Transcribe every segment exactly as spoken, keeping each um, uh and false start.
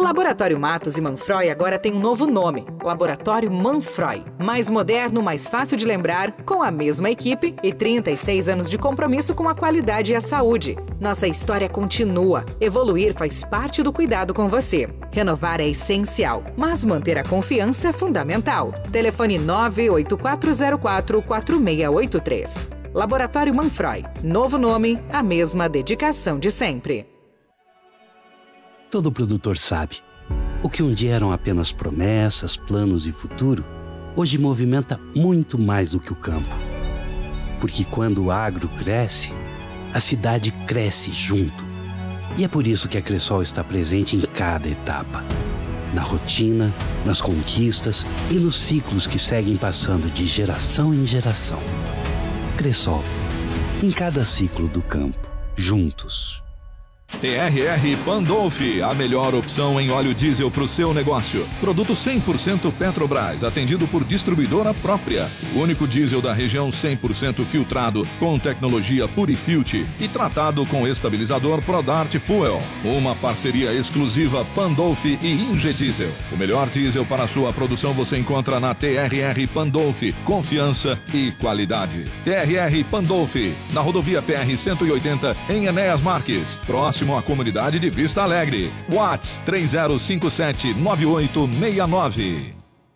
Laboratório Matos e Manfroy agora tem um novo nome, Laboratório Manfroy. Mais moderno, mais fácil de lembrar, com a mesma equipe e trinta e seis anos de compromisso com a qualidade e a saúde. Nossa história continua. Evoluir faz parte do cuidado com você. Renovar é essencial, mas manter a confiança é fundamental. Telefone nove oito quatro zero quatro quatro seis oito três. Laboratório Manfroy. Novo nome, a mesma dedicação de sempre. Todo produtor sabe. O que um dia eram apenas promessas, planos e futuro, hoje movimenta muito mais do que o campo. Porque quando o agro cresce, a cidade cresce junto. E é por isso que a Cressol está presente em cada etapa. Na rotina, nas conquistas e nos ciclos que seguem passando de geração em geração. Cressol, em cada ciclo do campo, juntos. T R R Pandolfi, a melhor opção em óleo diesel para o seu negócio. Produto cem por cento Petrobras, atendido por distribuidora própria. O único diesel da região cem por cento filtrado, com tecnologia Purifilt e tratado com estabilizador Prodart Fuel. Uma parceria exclusiva Pandolfi e Ingediesel. O melhor diesel para a sua produção você encontra na T R R Pandolfi. Confiança e qualidade. T R R Pandolfi, na rodovia P R cento e oitenta, em Enéas Marques. Próximo à comunidade de Vista Alegre. WhatsApp três zero cinco sete nove oito seis nove.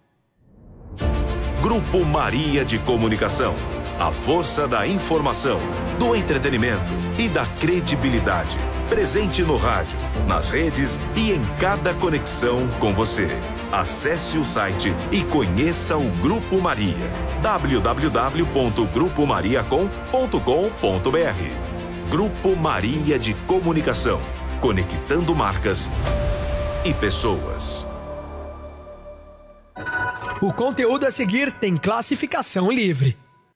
Grupo Maria de Comunicação. A força da informação, do entretenimento e da credibilidade. Presente no rádio, nas redes e em cada conexão com você. Acesse o site e conheça o Grupo Maria. w w w ponto grupo maria com ponto com ponto b r. Grupo Maria de Comunicação, conectando marcas e pessoas. O conteúdo a seguir tem classificação livre.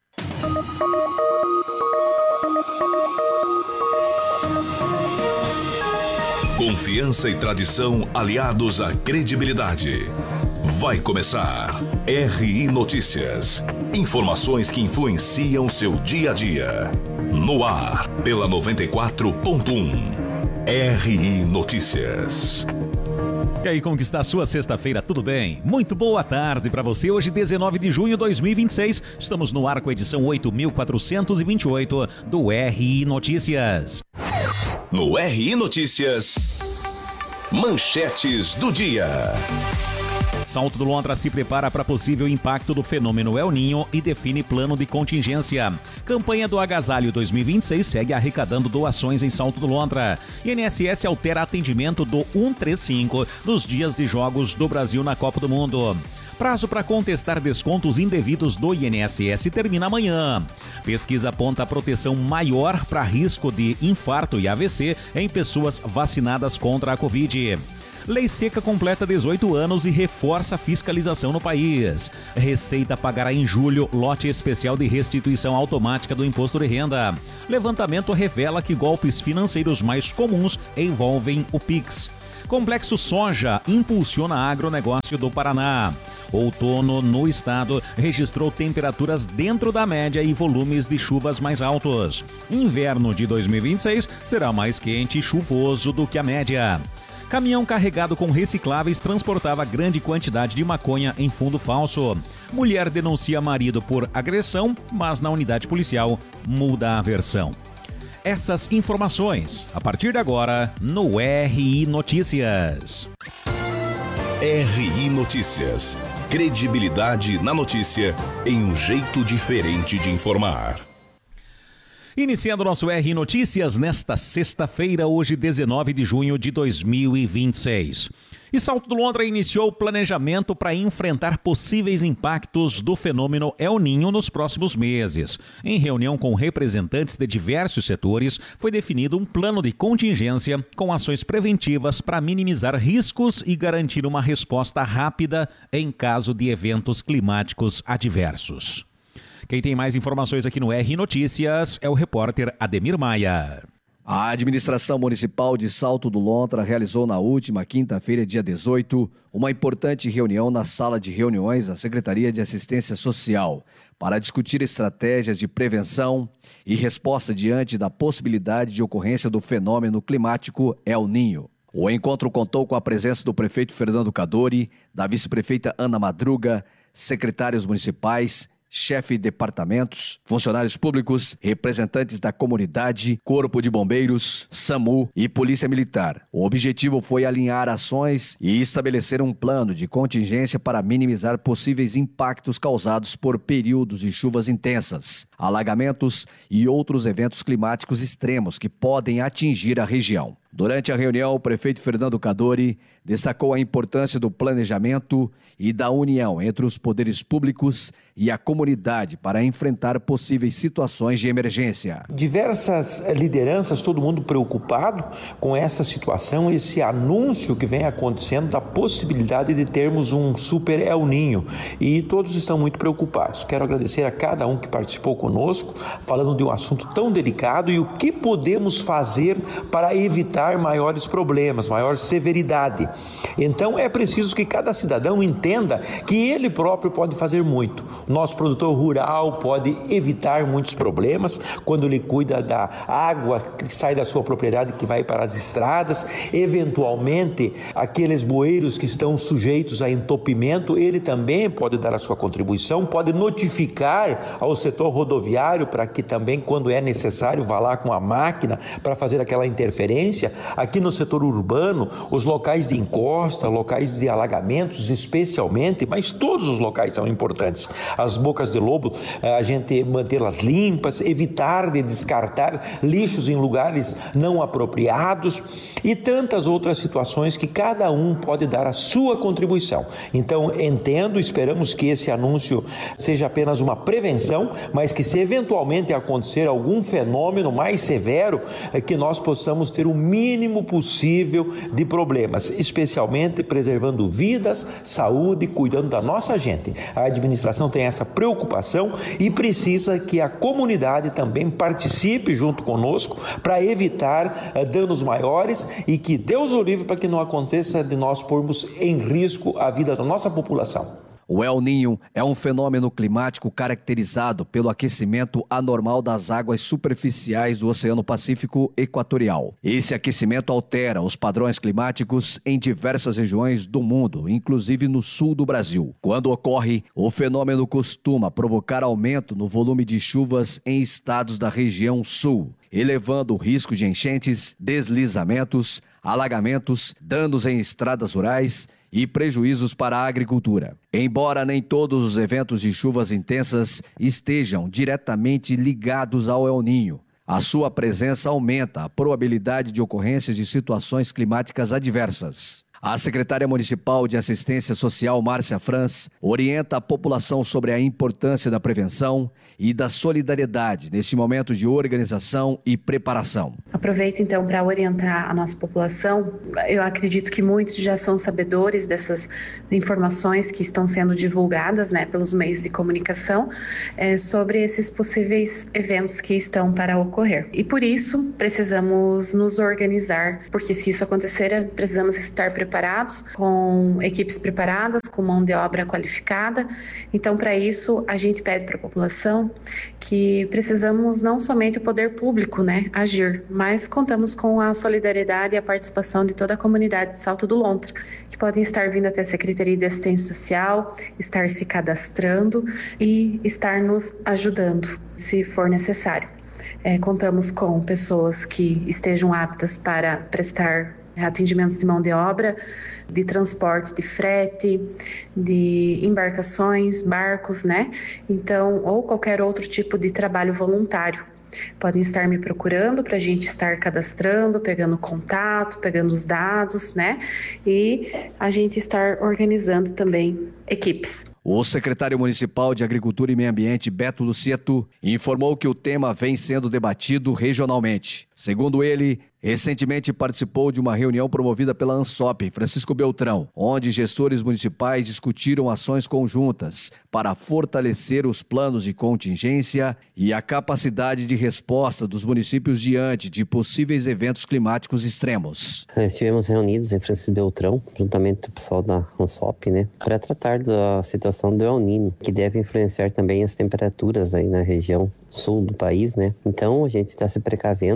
Confiança e tradição aliados à credibilidade. Vai começar R I Notícias. Informações que influenciam seu dia a dia. No ar, pela noventa e quatro ponto um. R I Notícias. E aí, como que está a sua sexta-feira? Tudo bem? Muito boa tarde para você. Hoje, dezenove de junho de dois mil e vinte e seis. Estamos no ar com a edição oito mil quatrocentos e vinte e oito do R I Notícias. No R I Notícias, manchetes do dia. Salto do Lontra se prepara para possível impacto do fenômeno El Niño e define plano de contingência. Campanha do Agasalho dois mil e vinte e seis segue arrecadando doações em Salto do Lontra. I N S S altera atendimento do cento e trinta e cinco nos dias de jogos do Brasil na Copa do Mundo. Prazo para contestar descontos indevidos do I N S S termina amanhã. Pesquisa aponta proteção maior para risco de infarto e A V C em pessoas vacinadas contra a Covid. Lei Seca completa dezoito anos e reforça a fiscalização no país. Receita pagará em julho lote especial de restituição automática do imposto de renda. Levantamento revela que golpes financeiros mais comuns envolvem o Pix. Complexo Soja impulsiona agronegócio do Paraná. Outono no estado registrou temperaturas dentro da média e volumes de chuvas mais altos. Inverno de dois mil e vinte e seis será mais quente e chuvoso do que a média. Caminhão carregado com recicláveis transportava grande quantidade de maconha em fundo falso. Mulher denuncia marido por agressão, mas na unidade policial muda a versão. Essas informações, a partir de agora, no R I Notícias. R I Notícias. Credibilidade na notícia em um jeito diferente de informar. Iniciando nosso R I Notícias nesta sexta-feira, hoje dezenove de junho de dois mil e vinte e seis. E Salto do Lontra iniciou o planejamento para enfrentar possíveis impactos do fenômeno El Niño nos próximos meses. Em reunião com representantes de diversos setores, foi definido um plano de contingência com ações preventivas para minimizar riscos e garantir uma resposta rápida em caso de eventos climáticos adversos. Quem tem mais informações aqui no R I Notícias é o repórter Ademir Maia. A administração municipal de Salto do Lontra realizou na última quinta-feira, dia dezoito, uma importante reunião na sala de reuniões da Secretaria de Assistência Social para discutir estratégias de prevenção e resposta diante da possibilidade de ocorrência do fenômeno climático El Niño. O encontro contou com a presença do prefeito Fernando Cadori, da vice-prefeita Ana Madruga, secretários municipais, chefe de departamentos, funcionários públicos, representantes da comunidade, Corpo de Bombeiros, SAMU e Polícia Militar. O objetivo foi alinhar ações e estabelecer um plano de contingência para minimizar possíveis impactos causados por períodos de chuvas intensas, alagamentos e outros eventos climáticos extremos que podem atingir a região. Durante a reunião, o prefeito Fernando Cadori destacou a importância do planejamento e da união entre os poderes públicos e a comunidade para enfrentar possíveis situações de emergência. Diversas lideranças, todo mundo preocupado com essa situação, esse anúncio que vem acontecendo da possibilidade de termos um super El Niño, e todos estão muito preocupados. Quero agradecer a cada um que participou conosco, falando de um assunto tão delicado e o que podemos fazer para evitar maiores problemas, maior severidade. Então é preciso que cada cidadão entenda que ele próprio pode fazer muito. Nosso produtor rural pode evitar muitos problemas quando ele cuida da água que sai da sua propriedade, que vai para as estradas. Eventualmente, aqueles bueiros que estão sujeitos a entupimento, ele também pode dar a sua contribuição, pode notificar ao setor rodoviário para que também, quando é necessário, vá lá com a máquina para fazer aquela interferência. Aqui no setor urbano, os locais de encosta, locais de alagamentos especialmente, mas todos os locais são importantes. As bocas de lobo, a gente mantê-las limpas, evitar de descartar lixos em lugares não apropriados e tantas outras situações que cada um pode dar a sua contribuição. Então, entendo, esperamos que esse anúncio seja apenas uma prevenção, mas que se eventualmente acontecer algum fenômeno mais severo, que nós possamos ter o mínimo possível de problemas, especialmente preservando vidas, saúde, cuidando da nossa gente. A administração tem essa preocupação e precisa que a comunidade também participe junto conosco para evitar uh, danos maiores e que Deus o livre para que não aconteça de nós pormos em risco a vida da nossa população. O El Niño é um fenômeno climático caracterizado pelo aquecimento anormal das águas superficiais do Oceano Pacífico Equatorial. Esse aquecimento altera os padrões climáticos em diversas regiões do mundo, inclusive no sul do Brasil. Quando ocorre, o fenômeno costuma provocar aumento no volume de chuvas em estados da região sul, elevando o risco de enchentes, deslizamentos, alagamentos, danos em estradas rurais e prejuízos para a agricultura. Embora nem todos os eventos de chuvas intensas estejam diretamente ligados ao El Niño, a sua presença aumenta a probabilidade de ocorrência de situações climáticas adversas. A secretária municipal de Assistência Social, Márcia Franz, orienta a população sobre a importância da prevenção e da solidariedade neste momento de organização e preparação. Aproveito então para orientar a nossa população. Eu acredito que muitos já são sabedores dessas informações que estão sendo divulgadas, né, pelos meios de comunicação é, sobre esses possíveis eventos que estão para ocorrer. E por isso precisamos nos organizar, porque se isso acontecer, precisamos estar preparados preparados, com equipes preparadas, com mão de obra qualificada. Então, para isso, a gente pede para a população que precisamos não somente o poder público, né, agir, mas contamos com a solidariedade e a participação de toda a comunidade de Salto do Lontra, que podem estar vindo até a Secretaria de Assistência Social, estar se cadastrando e estar nos ajudando, se for necessário. É, contamos com pessoas que estejam aptas para prestar atendimentos de mão de obra, de transporte de frete, de embarcações, barcos, né? Então, ou qualquer outro tipo de trabalho voluntário. Podem estar me procurando para a gente estar cadastrando, pegando contato, pegando os dados, né? E a gente estar organizando também equipes. O secretário municipal de Agricultura e Meio Ambiente, Beto Lucieto, informou que o tema vem sendo debatido regionalmente. Segundo ele, recentemente participou de uma reunião promovida pela ANSOP em Francisco Beltrão, onde gestores municipais discutiram ações conjuntas para fortalecer os planos de contingência e a capacidade de resposta dos municípios diante de possíveis eventos climáticos extremos. Estivemos reunidos em Francisco Beltrão, juntamente com o pessoal da ANSOP, né, para tratar da situação do El Niño, que deve influenciar também as temperaturas aí na região sul do país, né? Então a gente está se precavendo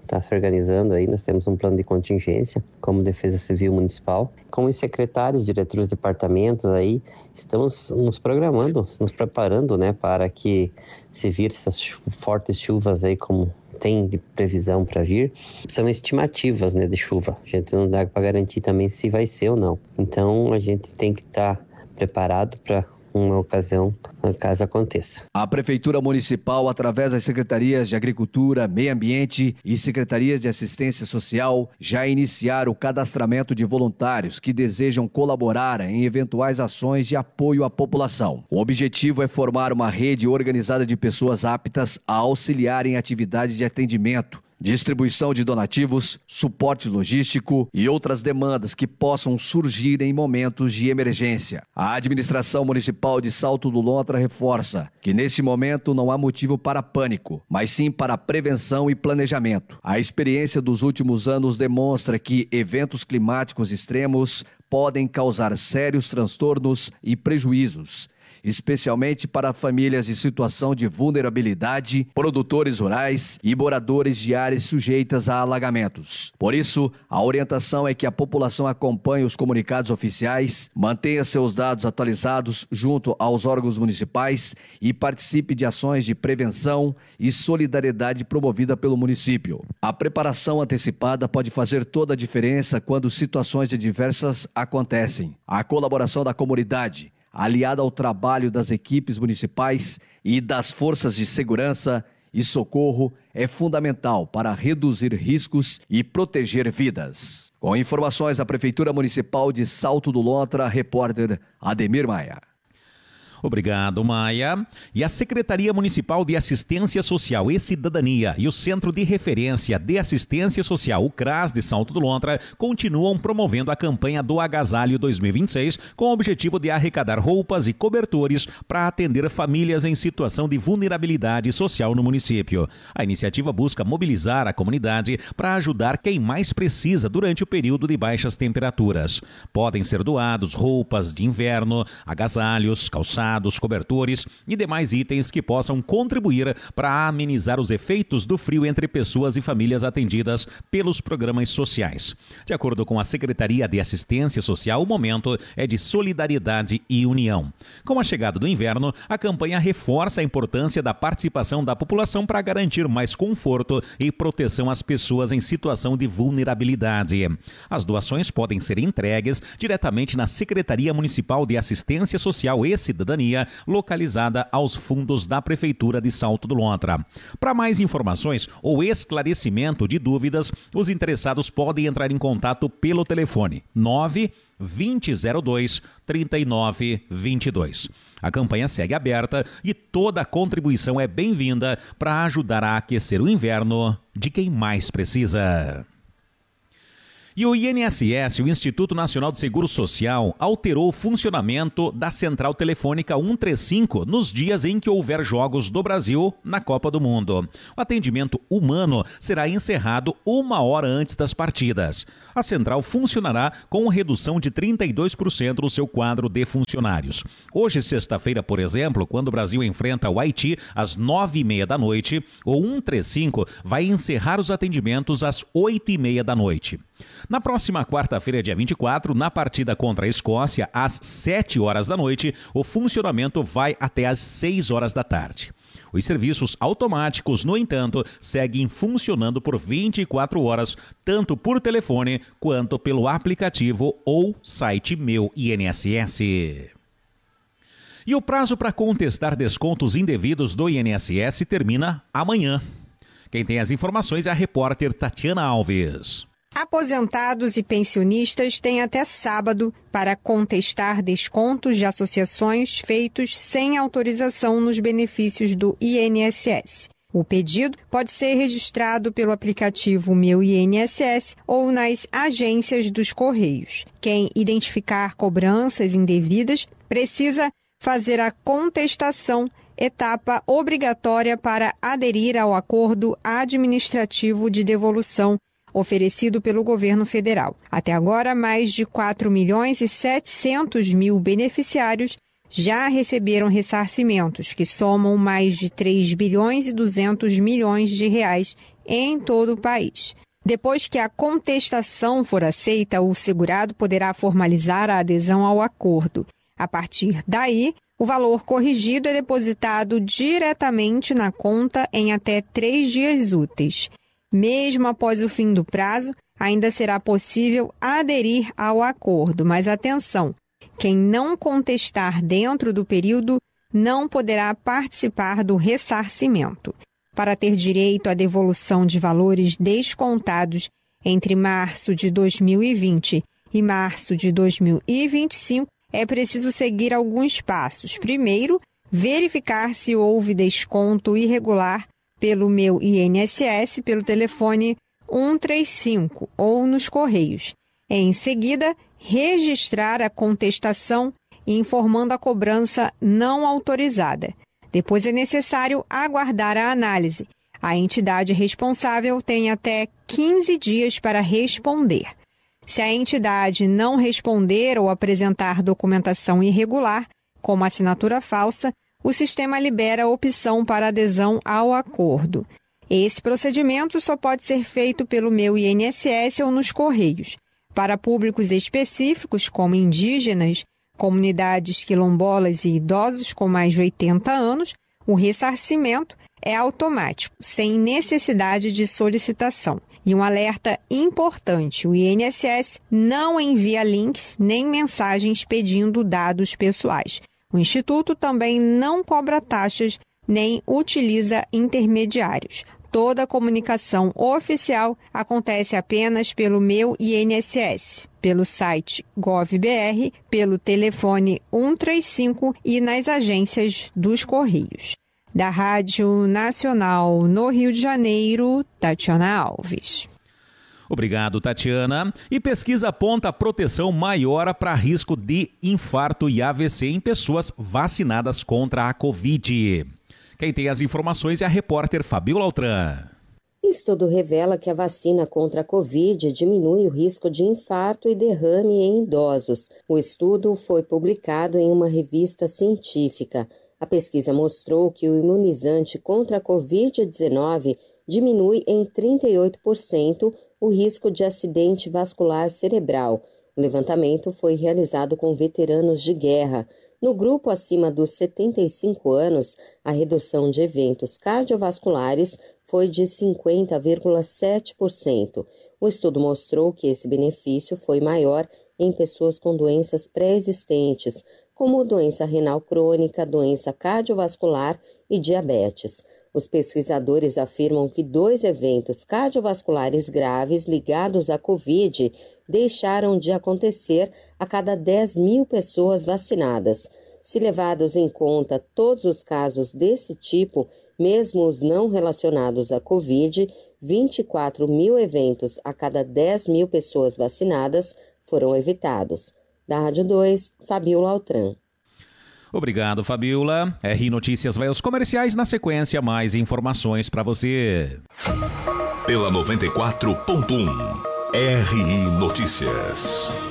está se organizando aí, nós temos um plano de contingência como Defesa Civil Municipal. Como os secretários, diretores de departamentos aí, estamos nos programando, nos preparando, né, para que se vir essas fortes chuvas aí como tem de previsão para vir, são estimativas, né, de chuva. A gente não dá para garantir também se vai ser ou não. Então a gente tem que estar tá preparado para uma ocasião, caso aconteça. A Prefeitura Municipal, através das Secretarias de Agricultura, Meio Ambiente e Secretarias de Assistência Social, já iniciaram o cadastramento de voluntários que desejam colaborar em eventuais ações de apoio à população. O objetivo é formar uma rede organizada de pessoas aptas a auxiliar em atividades de atendimento, distribuição de donativos, suporte logístico e outras demandas que possam surgir em momentos de emergência. A administração municipal de Salto do Lontra reforça que nesse momento não há motivo para pânico, mas sim para prevenção e planejamento. A experiência dos últimos anos demonstra que eventos climáticos extremos podem causar sérios transtornos e prejuízos, especialmente para famílias em situação de vulnerabilidade, produtores rurais e moradores de áreas sujeitas a alagamentos. Por isso, a orientação é que a população acompanhe os comunicados oficiais, mantenha seus dados atualizados junto aos órgãos municipais e participe de ações de prevenção e solidariedade promovida pelo município. A preparação antecipada pode fazer toda a diferença quando situações adversas acontecem. A colaboração da comunidade, aliada ao trabalho das equipes municipais e das forças de segurança e socorro, é fundamental para reduzir riscos e proteger vidas. Com informações da Prefeitura Municipal de Salto do Lontra, repórter Ademir Maia. Obrigado, Maia. E a Secretaria Municipal de Assistência Social e Cidadania e o Centro de Referência de Assistência Social, o CRAS de Salto do Lontra, continuam promovendo a campanha do Agasalho dois mil e vinte e seis com o objetivo de arrecadar roupas e cobertores para atender famílias em situação de vulnerabilidade social no município. A iniciativa busca mobilizar a comunidade para ajudar quem mais precisa durante o período de baixas temperaturas. Podem ser doados roupas de inverno, agasalhos, calçados, cobertores e demais itens que possam contribuir para amenizar os efeitos do frio entre pessoas e famílias atendidas pelos programas sociais. De acordo com a Secretaria de Assistência Social, o momento é de solidariedade e união. Com a chegada do inverno, a campanha reforça a importância da participação da população para garantir mais conforto e proteção às pessoas em situação de vulnerabilidade. As doações podem ser entregues diretamente na Secretaria Municipal de Assistência Social e Cidadania, localizada aos fundos da Prefeitura de Salto do Lontra. Para mais informações ou esclarecimento de dúvidas, os interessados podem entrar em contato pelo telefone nove vinte zero dois trinta e nove vinte e dois. A campanha segue aberta e toda a contribuição é bem-vinda para ajudar a aquecer o inverno de quem mais precisa. E o I N S S, o Instituto Nacional de Seguro Social, alterou o funcionamento da central telefônica cento e trinta e cinco nos dias em que houver jogos do Brasil na Copa do Mundo. O atendimento humano será encerrado uma hora antes das partidas. A central funcionará com redução de trinta e dois por cento no seu quadro de funcionários. Hoje, sexta-feira, por exemplo, quando o Brasil enfrenta o Haiti às nove e meia da noite, o cento e trinta e cinco vai encerrar os atendimentos às oito e meia da noite. Na próxima quarta-feira, dia vinte e quatro, na partida contra a Escócia, às sete horas da noite, o funcionamento vai até às seis horas da tarde. Os serviços automáticos, no entanto, seguem funcionando por vinte e quatro horas, tanto por telefone quanto pelo aplicativo ou site Meu I N S S. E o prazo para contestar descontos indevidos do I N S S termina amanhã. Quem tem as informações é a repórter Tatiana Alves. Aposentados e pensionistas têm até sábado para contestar descontos de associações feitos sem autorização nos benefícios do I N S S. O pedido pode ser registrado pelo aplicativo Meu I N S S ou nas agências dos Correios. Quem identificar cobranças indevidas precisa fazer a contestação, etapa obrigatória para aderir ao acordo administrativo de devolução oferecido pelo governo federal. Até agora, mais de quatro milhões e setecentos mil beneficiários já receberam ressarcimentos, que somam mais de três bilhões e duzentos milhões de reais em todo o país. Depois que a contestação for aceita, o segurado poderá formalizar a adesão ao acordo. A partir daí, o valor corrigido é depositado diretamente na conta em até três dias úteis. Mesmo após o fim do prazo, ainda será possível aderir ao acordo, mas atenção, quem não contestar dentro do período não poderá participar do ressarcimento. Para ter direito à devolução de valores descontados entre março de dois mil e vinte e março de dois mil e vinte e cinco, é preciso seguir alguns passos. Primeiro, verificar se houve desconto irregular pelo Meu I N S S pelo telefone um três cinco ou nos Correios. Em seguida, registrar a contestação informando a cobrança não autorizada. Depois é necessário aguardar a análise. A entidade responsável tem até quinze dias para responder. Se a entidade não responder ou apresentar documentação irregular, como assinatura falsa, o sistema libera a opção para adesão ao acordo. Esse procedimento só pode ser feito pelo Meu I N S S ou nos Correios. Para públicos específicos, como indígenas, comunidades quilombolas e idosos com mais de oitenta anos, o ressarcimento é automático, sem necessidade de solicitação. E um alerta importante, o I N S S não envia links nem mensagens pedindo dados pessoais. O Instituto também não cobra taxas nem utiliza intermediários. Toda a comunicação oficial acontece apenas pelo Meu I N S S, pelo site GovBR, pelo telefone um três cinco e nas agências dos Correios. Da Rádio Nacional no Rio de Janeiro, Tatiana Alves. Obrigado, Tatiana. E pesquisa aponta proteção maior para risco de infarto e A V C em pessoas vacinadas contra a Covid. Quem tem as informações é a repórter Fabiola Altran. Estudo revela que a vacina contra a Covid diminui o risco de infarto e derrame em idosos. O estudo foi publicado em uma revista científica. A pesquisa mostrou que o imunizante contra a covid dezenove diminui em trinta e oito por cento o risco de acidente vascular cerebral. O levantamento foi realizado com veteranos de guerra. No grupo acima dos setenta e cinco anos, a redução de eventos cardiovasculares foi de cinquenta vírgula sete por cento. O estudo mostrou que esse benefício foi maior em pessoas com doenças pré-existentes, como doença renal crônica, doença cardiovascular e diabetes. Os pesquisadores afirmam que dois eventos cardiovasculares graves ligados à Covid deixaram de acontecer a cada dez mil pessoas vacinadas. Se levados em conta todos os casos desse tipo, mesmo os não relacionados à Covid, vinte e quatro mil eventos a cada dez mil pessoas vacinadas foram evitados. Da Rádio dois, Fabiola Altran. Obrigado, Fabiola. R Notícias vai aos comerciais. Na sequência, mais informações para você. Pela noventa e quatro ponto um, R I Notícias.